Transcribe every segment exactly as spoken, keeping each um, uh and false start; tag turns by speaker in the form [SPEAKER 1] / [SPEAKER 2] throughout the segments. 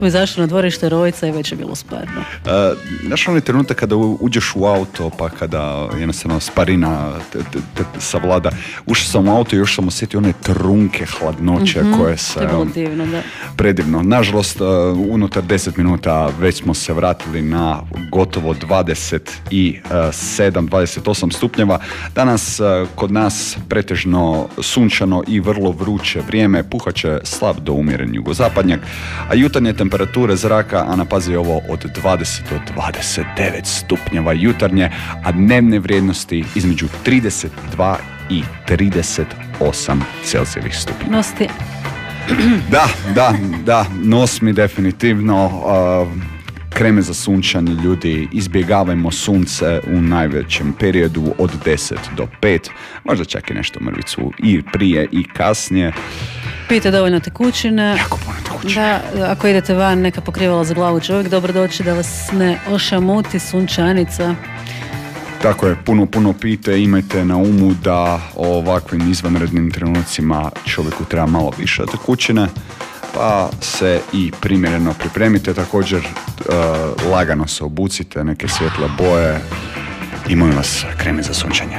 [SPEAKER 1] Izašao na dvorište Rojca i već je bilo sparno.
[SPEAKER 2] Uh, znaš onaj trenutak kada uđeš u auto, pa kada jednostavno sparina te, te, te savlada. Ušao sam u auto i još sam osjetio one trunke hladnoće mm-hmm. koje se...
[SPEAKER 1] To je bilo divno, da.
[SPEAKER 2] Predivno. Nažalost, uh, unutar deset minuta već smo se vratili na gotovo dvadeset sedam dvadeset osam stupnjeva. Danas uh, kod nas pretežno sunčano i vrlo vruće vrijeme. Puhaće slab do umjeren jugozapadnjak, a jutarnje temperature zraka, a napazi ovo, od dvadeset do dvadeset devet stupnjeva jutarnje, a dnevne vrijednosti između trideset dva i trideset osam Celzijevih stupnjeva.
[SPEAKER 1] Nosti.
[SPEAKER 2] Da, da, da, nos mi definitivno. Uh, kreme za sunčanje, ljudi, izbjegavajmo sunce u najvećem periodu od deset do pet, možda čak i nešto mrvicu i prije i kasnije.
[SPEAKER 1] Pijte dovoljno tekućine.
[SPEAKER 2] Jako puno tekućine.
[SPEAKER 1] Da, ako idete van, neka pokrivala za glavu će uvijek dobro doći da vas ne ošamuti sunčanica.
[SPEAKER 2] Tako je, puno, puno pijte, imajte na umu da o ovakvim izvanrednim trenucima čovjeku treba malo više tekućine, pa se i primjereno pripremite, također uh, lagano se obucite, neke svjetle boje i molim vas kreme za sunčanje.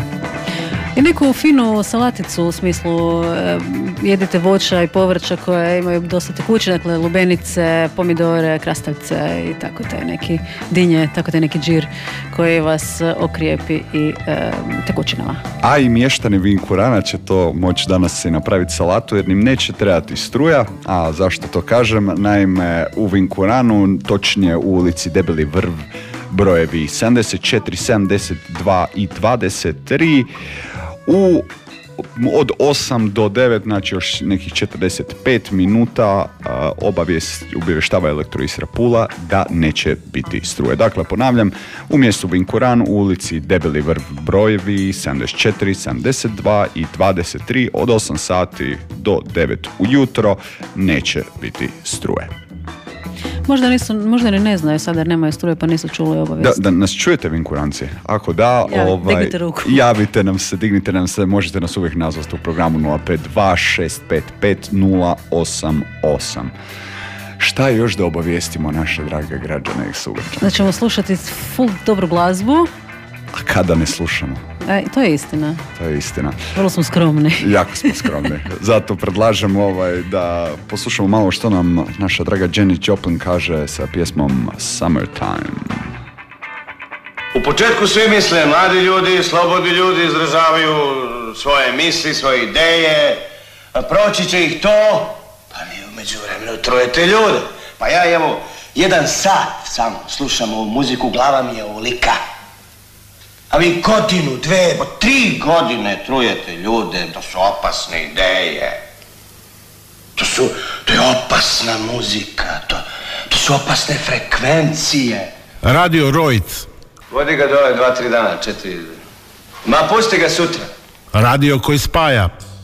[SPEAKER 1] I neku finu salaticu, u smislu e, jedite voća i povrća koje imaju dosta tekućine, dakle lubenice, pomidore, krastavce i tako taj neki dinje, tako taj neki džir koji vas okrijepi i e, tekućinama.
[SPEAKER 2] A i mještani Vinkurana će to moći danas i napraviti salatu jer im neće trebati struja. A zašto to kažem? Naime, u Vinkuranu, točnije u ulici Debeli vrv, brojevi sedamdeset četiri, sedamdeset dva i dvadeset tri, u od osam do devet, znači još nekih četrdeset pet minuta, obavijest obavještava Elektroistra Pula da neće biti struje. Dakle, ponavljam, u mjestu Vinkuran, u ulici Debeli vrv, brojevi sedamdeset četiri, sedamdeset dva i dvadeset tri, od osam sati do devet ujutro neće biti struje.
[SPEAKER 1] Možda, nisu, možda ni ne znaju sada jer nemaju struje pa nisu čuli obavijest.
[SPEAKER 2] Da, da nas čujete Vinkuranci? Ako da,
[SPEAKER 1] Javi,
[SPEAKER 2] ovaj,
[SPEAKER 1] dignite ruku.
[SPEAKER 2] javite nam se, dignite nam se, možete nas uvijek nazvati u programu nula pet dva šest pet pet nula osam osam. Šta još da obavijestimo naše drage građane i sugrađane?
[SPEAKER 1] Da ćemo slušati full dobru glazbu.
[SPEAKER 2] A kada ne slušamo?
[SPEAKER 1] E, to je istina.
[SPEAKER 2] To je istina.
[SPEAKER 1] Vrlo smo skromni.
[SPEAKER 2] Jako smo skromni. Zato predlažem ovaj, da poslušamo malo što nam naša draga Jenny Joplin kaže sa pjesmom Summertime.
[SPEAKER 3] U početku svi misle, mladi ljudi, slobodni ljudi izražavaju svoje misli, svoje ideje, a proći će ih to, pa mi u međuvremenu trujete ljude. Pa ja evo, jedan sat samo slušam ovu muziku, glava mi je ovolika. A vi godinu, dve, tri godine trujete ljude, to su opasne ideje. To su, to je opasna muzika, to, to su opasne frekvencije.
[SPEAKER 4] Radio Rojc.
[SPEAKER 3] Vodi ga dole dva, tri dana, četiri. Ma pusti ga sutra.
[SPEAKER 4] Radio koji spaja.